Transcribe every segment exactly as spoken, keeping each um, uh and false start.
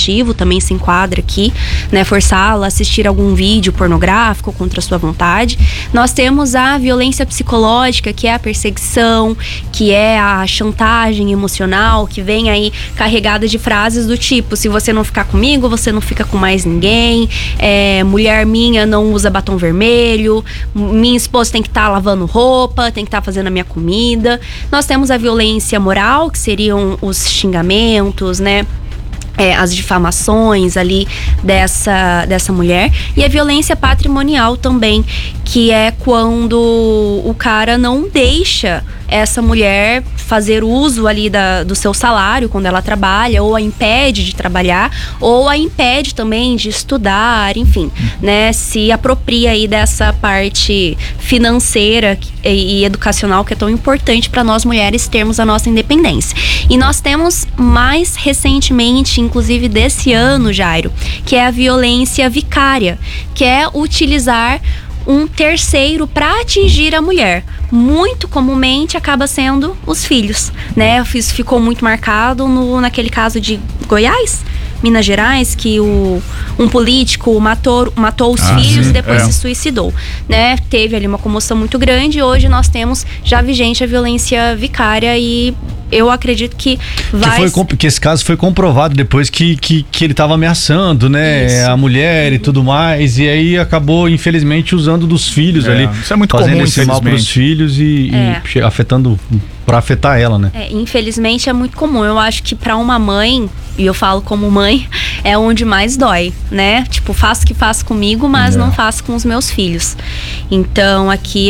afetivo também se enquadra aqui, né? Forçá-la a assistir algum vídeo pornográfico contra a sua vontade. Nós temos a violência psicológica, que é a perseguição, que é a chantagem emocional, que vem aí carregada de frases do tipo: se você não ficar comigo, você não fica com mais ninguém, é, mulher minha não usa batom vermelho, minha esposa tem que estar tá lavando roupa, tem que estar tá fazendo a minha comida. Nós temos a violência moral, que seriam os xingamentos, né? É, as difamações ali dessa, dessa mulher, e a violência patrimonial também, que é quando o cara não deixa essa mulher fazer uso ali da, do seu salário quando ela trabalha, ou a impede de trabalhar, ou a impede também de estudar, enfim, né, se apropria aí dessa parte financeira e, e educacional que é tão importante para nós mulheres termos a nossa independência. E nós temos mais recentemente, inclusive desse ano, Jairo, que é a violência vicária, que é utilizar um terceiro para atingir a mulher. Muito comumente acaba sendo os filhos, né? Isso ficou muito marcado no, naquele caso de Goiás, Minas Gerais, que o, um político matou, matou os ah, filhos sim, e depois é. se suicidou, né? Teve ali uma comoção muito grande, e hoje nós temos já vigente a violência vicária, e eu acredito que vai... Que, foi, que esse caso foi comprovado depois que, que, que ele estava ameaçando, né? Isso. A mulher e tudo mais, e aí acabou, infelizmente, usando dos filhos é, ali. Isso é muito fazendo comum, esse mal pros filhos e, é. e afetando... Pra afetar ela, né? É, infelizmente é muito comum. Eu acho que pra uma mãe, e eu falo como mãe, é onde mais dói, né? Tipo, faço o que faço comigo, mas é. não faço com os meus filhos. Então aqui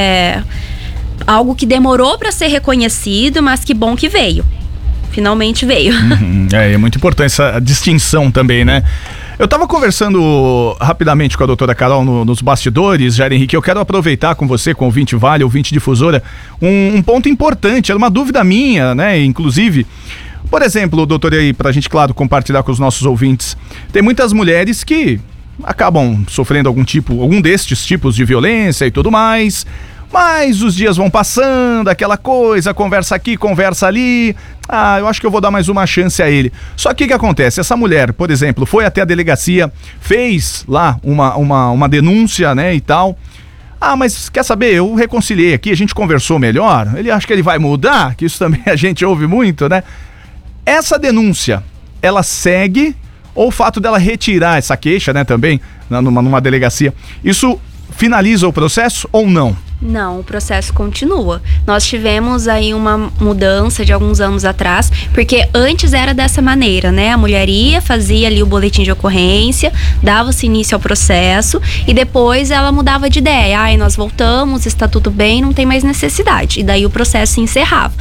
é algo que demorou pra ser reconhecido, mas que bom que veio. Finalmente veio. Uhum, é, é muito importante essa distinção também, né? Eu tava conversando rapidamente com a doutora Carol no, nos bastidores, Jair Henrique. Eu quero aproveitar com você, com o ouvinte Vale, ouvinte difusora, um, um ponto importante, era uma dúvida minha, né? Inclusive, por exemplo, doutor, aí, pra gente, claro, compartilhar com os nossos ouvintes, tem muitas mulheres que acabam sofrendo algum tipo, algum destes tipos de violência e tudo mais. Mas os dias vão passando, aquela coisa, conversa aqui, conversa ali. Ah, eu acho que eu vou dar mais uma chance a ele. Só que o que acontece? Essa mulher, por exemplo, foi até a delegacia, fez lá uma, uma, uma denúncia, né, e tal. Ah, mas quer saber? Eu reconciliei aqui, a gente conversou melhor. Ele acha que ele vai mudar, que isso também a gente ouve muito, né? Essa denúncia, ela segue, ou o fato dela retirar essa queixa, né, também, numa, numa delegacia, isso finaliza o processo ou não? Não, o processo continua. Nós tivemos aí uma mudança de alguns anos atrás, porque antes era dessa maneira, né? A mulher ia, fazia ali o boletim de ocorrência, dava-se início ao processo e depois ela mudava de ideia. Ai, nós voltamos, está tudo bem, não tem mais necessidade. E daí o processo se encerrava.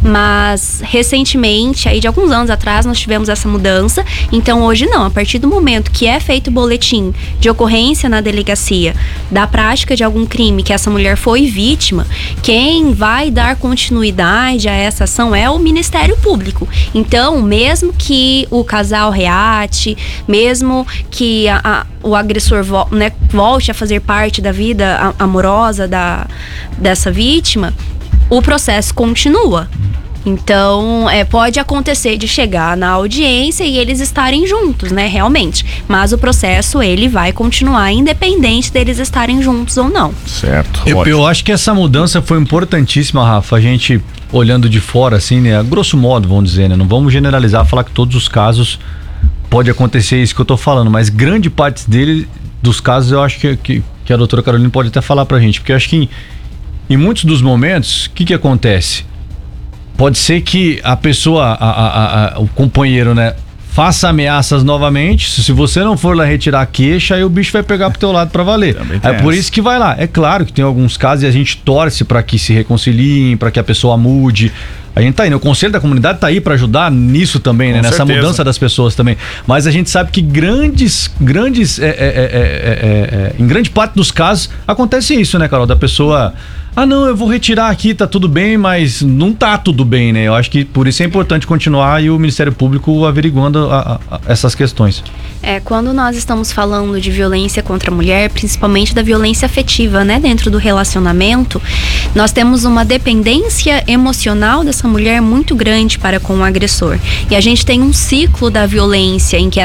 Mas recentemente, aí de alguns anos atrás, nós tivemos essa mudança. Então hoje não, a partir do momento que é feito o boletim de ocorrência na delegacia da prática de algum crime que essa mulher foi vítima, quem vai dar continuidade a essa ação é o Ministério Público. Então, mesmo que o casal reate, mesmo que a, a, o agressor vo, né, volte a fazer parte da vida amorosa da, dessa vítima, o processo continua. Então, é, pode acontecer de chegar na audiência e eles estarem juntos, né, realmente. Mas o processo, ele vai continuar independente deles estarem juntos ou não. Certo. Eu, eu acho que essa mudança foi importantíssima, Rafa. A gente, olhando de fora, assim, né, a grosso modo, vamos dizer, né, não vamos generalizar, falar que todos os casos pode acontecer isso que eu tô falando, mas grande parte dele, dos casos, eu acho que, que, que a doutora Carolina pode até falar pra gente, porque eu acho que em, em muitos dos momentos, o que que acontece? Pode ser que a pessoa, a, a, a, o companheiro, né, faça ameaças novamente. Se você não for lá retirar a queixa, aí o bicho vai pegar pro teu lado pra valer. É por isso que vai lá. É claro que tem alguns casos e a gente torce pra que se reconciliem, pra que a pessoa mude. A gente tá aí, né? O Conselho da Comunidade tá aí pra ajudar nisso também, né? Nessa certeza. Mudança das pessoas também. Mas a gente sabe que grandes, grandes, é, é, é, é, é, em grande parte dos casos acontece isso, né, Carol? Da pessoa... Ah, não, eu vou retirar aqui, tá tudo bem, mas não tá tudo bem, né? Eu acho que por isso é importante continuar e o Ministério Público averiguando a, a, a essas questões. É, quando nós estamos falando de violência contra a mulher, principalmente da violência afetiva, né? Dentro do relacionamento, nós temos uma dependência emocional dessa mulher muito grande para com o agressor. E a gente tem um ciclo da violência em que